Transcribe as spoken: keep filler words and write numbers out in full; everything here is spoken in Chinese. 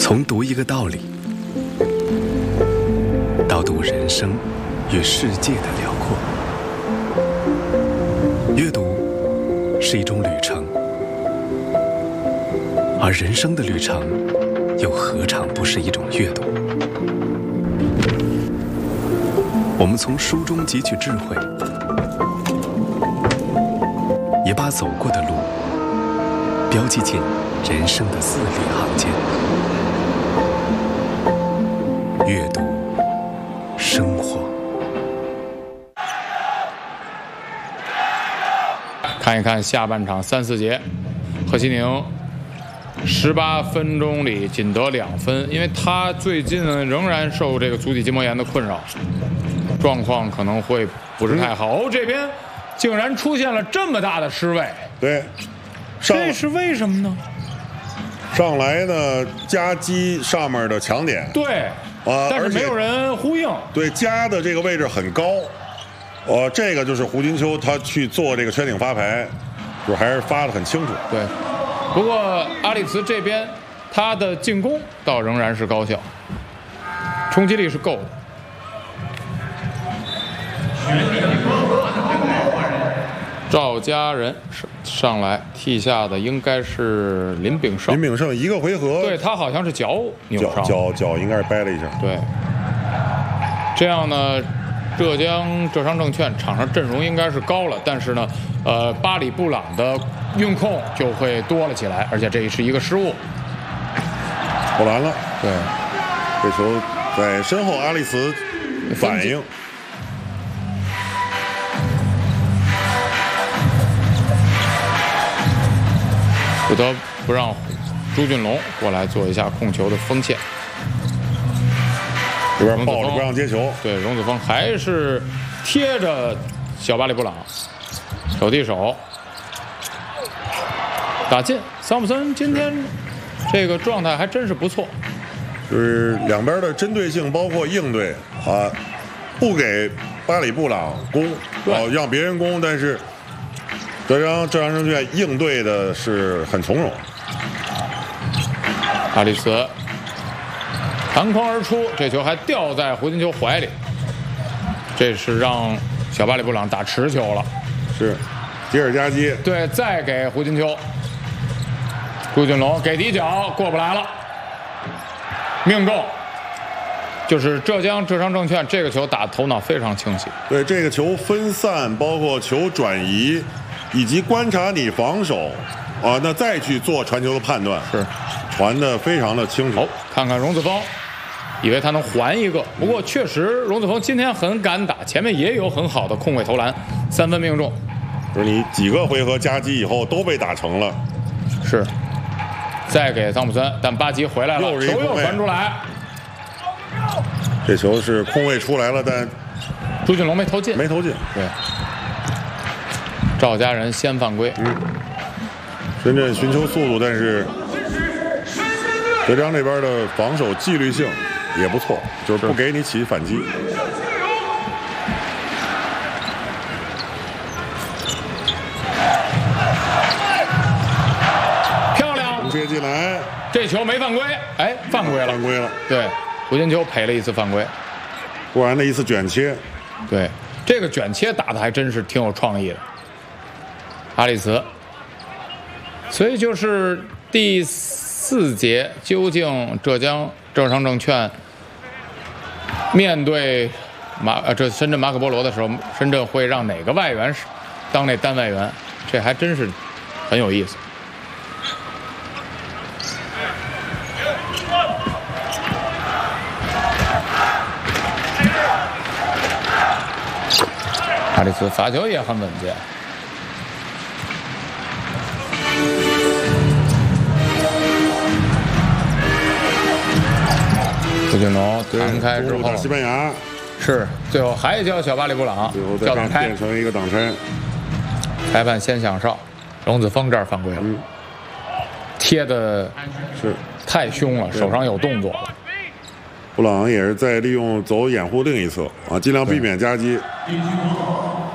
从读一个道理，到读人生与世界的辽阔。阅读是一种旅程，而人生的旅程又何尝不是一种阅读？我们从书中汲取智慧，也把走过的路标记进人生的字里行间。阅读生活。 看一看下半场三四节，贺西宁十八分钟里仅得两分，因为他最近仍然受这个足底筋膜炎的困扰，状况可能会不是太好。哦，这边竟然出现了这么大的失位， 对， 这是为什么呢？ 上来呢，夹击上面的强点， 对， 啊， 但是没有人呼应。 对，夹的这个位置很高，呃，这个就是胡金秋他去做这个圈顶发牌，就还是发的很清楚。 对，不过阿里茨这边他的进攻倒仍然是高效，冲击力是够的。赵家人上来替下的应该是林炳胜。 林炳胜一个回合， 对，他好像是脚扭伤， 脚脚应该是掰了一下。 对，这样呢，浙江浙商证券场上阵容应该是高了，但是呢，呃，巴里布朗的运控就会多了起来，而且这是一个失误， 投篮了。 对， 这球在身后，阿里茨反应。 不得不让朱俊龙过来做一下控球的锋线。 这边抱着不让接球， 对，荣子峰还是贴着小巴里布朗，手递手打进。桑普森今天这个状态还真是不错， 就是两边的针对性包括应对啊，不给巴里布朗攻，哦，让别人攻，但是浙江浙江证券应对的是很从容。 阿里茨弹框而出，这球还掉在胡金秋怀里，这是让小巴里布朗打持球了。 是，吉尔加基。 对，再给胡金秋，朱俊龙给底角过不来了，命中。就是浙江浙商证券这个球打头脑非常清晰。 对，这个球分散，包括球转移，以及观察你防守，啊，那再去做传球的判断， 是传的非常的清楚。 哦，看看荣子峰，以为他能还一个，不过确实荣子峰今天很敢打，前面也有很好的空位投篮，三分命中。 就是你几个回合夹击以后都被打成了。 是，再给桑普森，但巴吉回来了，球又传出来。 这球是空位出来了，但朱俊龙没投进， 没投进。 对，赵家人先犯规。 嗯，深圳寻求速度，但是浙江这边的防守纪律性也不错，就是不给你起反击。 漂亮， 接进来， 这球没犯规，哎，犯规了， 犯规了。 对，胡金秋赔了一次犯规， 突然的一次卷切。 对，这个卷切打的还真是挺有创意的。阿里茨，所以就是第四节，究竟浙江浙商证券面对马呃这深圳马可波罗的时候，深圳会让哪个外援当那单外援？这还真是很有意思。阿里茨罚球也很稳健。胡俊龙弹开之后， 西班牙是最后还叫小巴里布朗叫挡拆， 变成一个挡拆。 裁判先响哨，荣子峰这儿犯规了，嗯、贴的是太凶了，手上有动作了。 布朗也是在利用走掩护另一侧啊，尽量避免夹击。